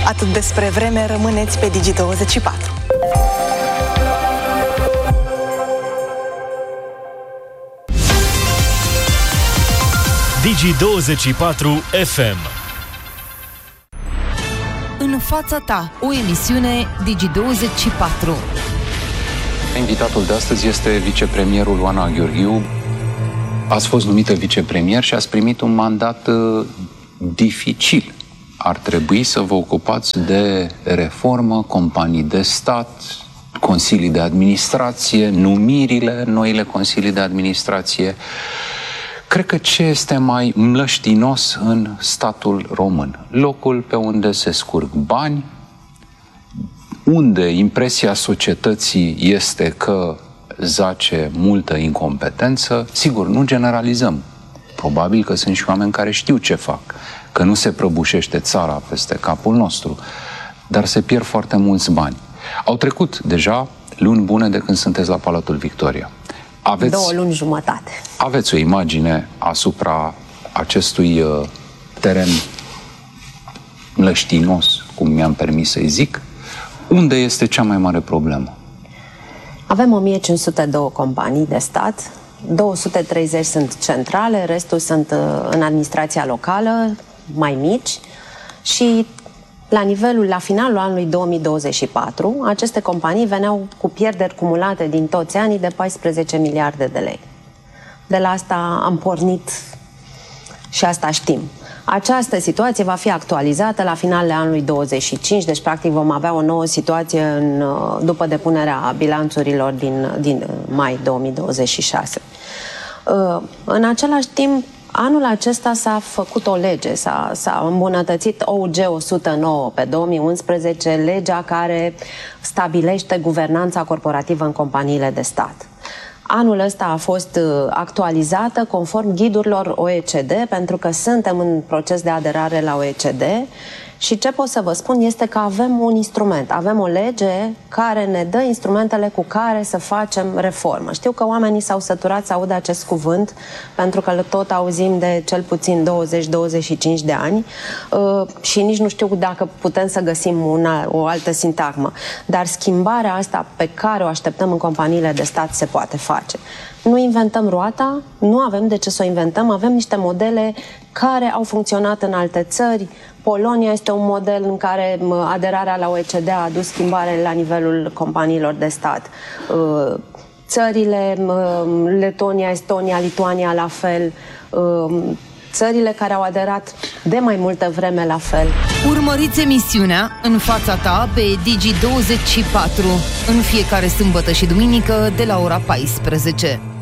Atât despre vreme, rămâneți pe Digi24. Digi24 FM. În fața ta, o emisiune Digi24. Invitatul de astăzi este vicepremierul Oana Gheorghiu. Ați fost numită vicepremier și ați primit un mandat dificil. Ar trebui să vă ocupați de reformă, companii de stat, consilii de administrație, numirile, noile consilii de administrație. Cred că ce este mai mlăștinos în statul român? Locul pe unde se scurg bani, unde impresia societății este că zace multă incompetență. Sigur, nu generalizăm. Probabil că sunt și oameni care știu ce fac, că nu se prăbușește țara peste capul nostru, dar se pierd foarte mulți bani. Au trecut deja luni bune de când sunteți la Palatul Victoria. 2 luni jumătate. Aveți o imagine asupra acestui teren mlăștinos, cum mi-am permis să-i zic? Unde este cea mai mare problemă? Avem 1502 companii de stat, 230 sunt centrale, restul sunt în administrația locală, mai mici, și la finalul anului 2024, aceste companii veneau cu pierderi cumulate din toți anii de 14 miliarde de lei. De la asta am pornit și asta știm. Această situație va fi actualizată la finalul anului 25, deci practic vom avea o nouă situație după depunerea bilanțurilor din mai 2026. În același timp, anul acesta s-a făcut o lege, s-a îmbunătățit OUG 109 pe 2011, legea care stabilește guvernanța corporativă în companiile de stat. Anul ăsta a fost actualizată conform ghidurilor OECD, pentru că suntem în proces de aderare la OECD. Și ce pot să vă spun este că avem un instrument, avem o lege care ne dă instrumentele cu care să facem reformă. Știu că oamenii s-au săturat să audă acest cuvânt, pentru că tot auzim de cel puțin 20-25 de ani și nici nu știu dacă putem să găsim o altă sintagmă. Dar schimbarea asta pe care o așteptăm în companiile de stat se poate face. Nu inventăm roata, nu avem de ce să o inventăm, avem niște modele care au funcționat în alte țări. Polonia este un model în care aderarea la OECD a adus schimbare la nivelul companiilor de stat. Țările Letonia, Estonia, Lituania la fel. Țările care au aderat de mai multă vreme la fel. Urmăriți emisiunea În fața ta pe Digi24 în fiecare sâmbătă și duminică de la ora 14.